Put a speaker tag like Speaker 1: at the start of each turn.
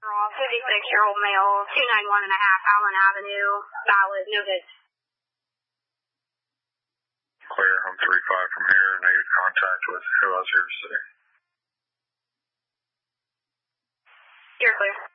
Speaker 1: 56-year-old male, 291 and a half Allen Avenue, valid, no hits.
Speaker 2: Clear, I'm 3-5 from here, negative contact with who I was here to see.
Speaker 1: You're clear.